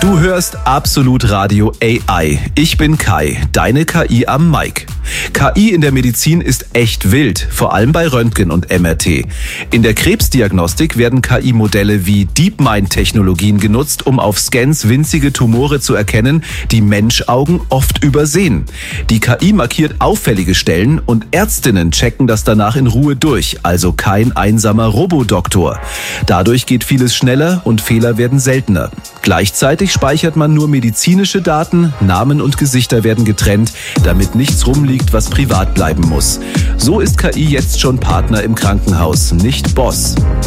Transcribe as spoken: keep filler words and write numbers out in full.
Du hörst Absolut Radio A I. Ich bin Kai, deine K I am Mic. K I in der Medizin ist echt wild, vor allem bei Röntgen und M R T. In der Krebsdiagnostik werden K I-Modelle wie DeepMind-Technologien genutzt, um auf Scans winzige Tumore zu erkennen, die Menschaugen oft übersehen. Die K I markiert auffällige Stellen und Ärztinnen checken das danach in Ruhe durch, also kein einsamer Robodoktor. Dadurch geht vieles schneller und Fehler werden seltener. Gleichzeitig speichert man nur medizinische Daten, Namen und Gesichter werden getrennt, damit nichts rumliegt, was privat bleiben muss. So ist K I jetzt schon Partner im Krankenhaus, nicht Boss.